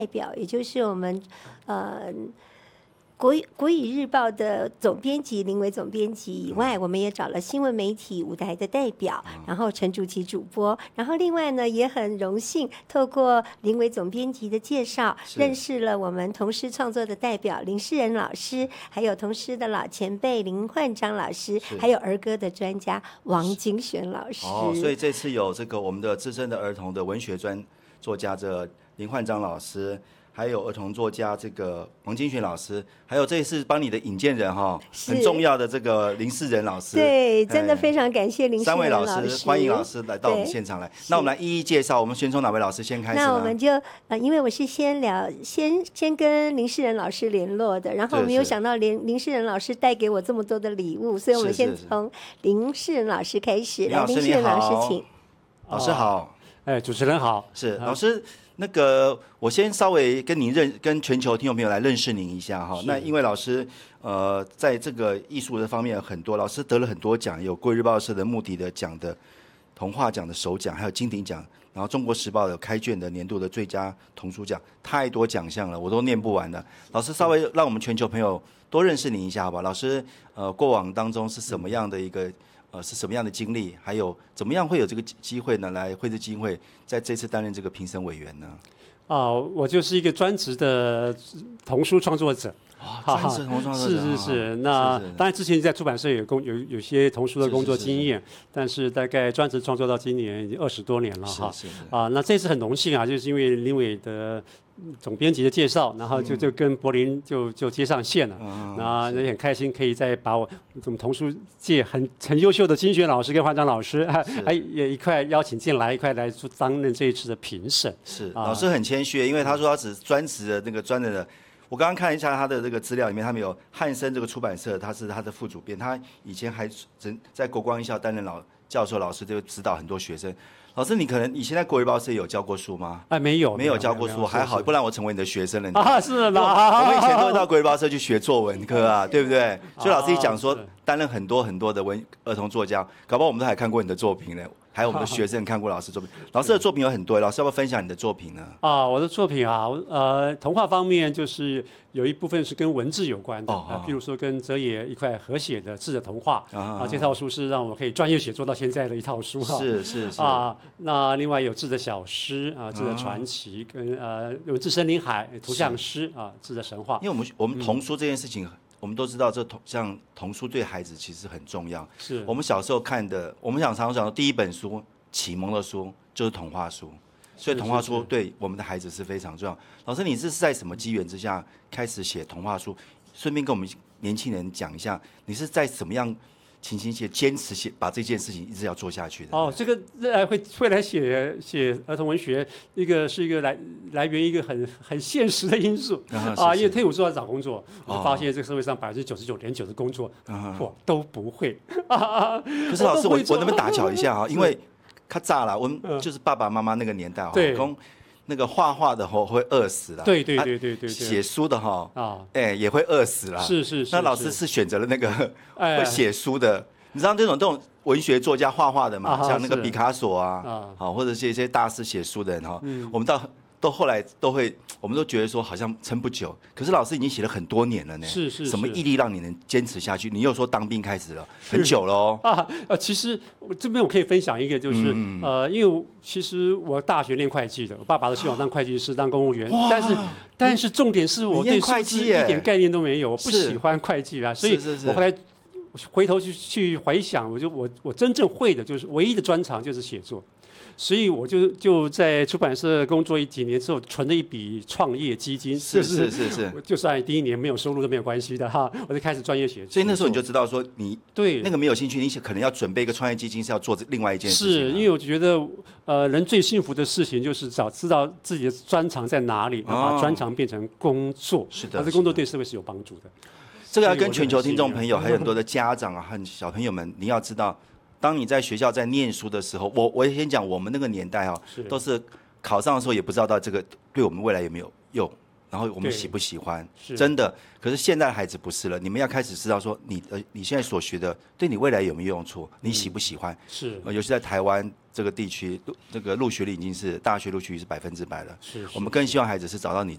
代表，也就是我们国语日报的总编辑林伟总编辑以外，我们也找了新闻媒体舞台的代表，然后陈竹琪主播，然后另外呢也很荣幸透过林伟总编辑的介绍，认识了我们童诗创作的代表林世仁老师，还有童诗的老前辈林焕章老师，还有儿歌的专家王金璇老师。 所以这次有这个我们的资深的儿童的文学作家这林焕章老师，还有儿童作家这个王金璇老师，还有这一次帮你的引荐人很重要的这个林世仁老师。 对，真的非常感谢林世仁 3位老师，欢迎老师来到我们现场来。那我们来一一介绍，我们先从哪位老师先开始呢？ 那我们就因为我是先跟林世仁老师联络的，然后我没有想到林世仁老师带给我这么多的礼物，所以我们先从林世仁老师开始。来，林世仁老师请。 老师好。 主持人好。 是老师。那个，我先稍微跟全球听众朋友来认识您一下哈。那因为老师在这个艺术的方面很多，老师得了很多奖，有国语日报社的目的的奖的童话奖的首奖，还有金鼎奖，然后中国时报有开卷的年度的最佳童书奖，太多奖项了，我都念不完了。老师稍微让我们全球朋友多认识您一下好吧？老师过往当中是什么样的一个？是什么样的经历？还有怎么样会有这个机会呢？来惠智基金会在这次担任这个评审委员呢？ 我就是一个专职的童书创作者。 专职童书创作者。 是。那当然之前在出版社有些童书的工作经验，但是大概专职创作到今年已经20多年了哈。那这次很荣幸啊，就是因为林伟的总编辑的介绍，然后就跟柏林就接上线了。那也很开心，可以再把我们童书界很优秀的金璇老师跟焕章老师，也一块邀请进来，一块来担任这一次的评审。 是，老师很谦虚，因为他说他只专职的那个专任的。我刚刚看一下他的这个资料里面，他们有汉森这个出版社，他是他的副主编，他以前还在国光艺校担任教授老师，就指导很多学生。老师，你可能以前在国语报社有教过书吗？ 没有教过书，还好，不然我成为你的学生了。 是的， 我们以前都会到国语报社去学作文课啊，对不对？所以老师一讲说担任很多的儿童作家，搞不好我们都还看过你的作品呢。还有我们的学生看过老师作品，老师的作品有很多，老师要不要分享你的作品呢？ 我的作品童话方面就是有一部分是跟文字有关的，譬如说跟哲也一块合写的《字的童话》这套书是让我可以专业写作到现在的一套书是那另外有字的小诗字的传奇跟有字森林海图像诗字的神话。 因为我们童书这件事情。我们都知道，像童书对孩子其实很重要。 是我们小时候看的，我们常常讲的第一本书启蒙的书就是童话书，所以童话书对我们的孩子是非常重要。老师，你是在什么机缘之下开始写童话书？顺便跟我们年轻人讲一下，你是在什么样情形下坚持把这件事情一直要做下去的？ 这个会来写儿童文学，是一个来源一个很现实的因素因为退伍之后要找工作，我发现这个社会上99.9%的工作我都不会。 可是老师，我能不能打搅一下因为他炸了，我们就是爸爸妈妈那个年代对。 那个画画的会饿死了， 对， 写书的也会饿死了。 是。 那老师是选择了那个会写书的，你知道这种文学作家画画的嘛，像那个毕卡索或者是一些大师写书的人我们到后来我们都觉得说好像撑不久，可是老师已经写了很多年了呢。 是。 什么毅力让你能坚持下去？你又说当兵开始了，很久了其实这边我可以分享一个，就是因为其实我大学念会计的，我爸爸都希望当会计师、当公务员，但是重点是我对数字一点概念都没有，我不喜欢会计所以我后来回头去回想，我真正会的就是唯一的专长就是写作。所以我就在出版社工作几年之后，存了一笔创业基金。 是， 就算第一年没有收入都没有关系的我就开始专业写作。 所以那时候你就知道说，你对那个没有兴趣，你可能要准备一个创业基金，是要做另外一件事情。 是因为我觉得，人最幸福的事情就是知道自己的专长在哪里，把专长变成工作。 是的， 这工作对社会是有帮助的。 这个要跟全球听众朋友，还有很多的家长和小朋友们，你要知道。当你在学校在念书的时候，我先讲我们那个年代都是考上的时候也不知道这个对我们未来有没有用，然后我们喜不喜欢，真的。可是现在的孩子不是了，你们要开始知道说你现在所学的对你未来有没有用处，你喜不喜欢？ 是， 尤其在台湾这个地区，这个入学率已经是大学录取率是100%了。 是， 我们更希望孩子是找到你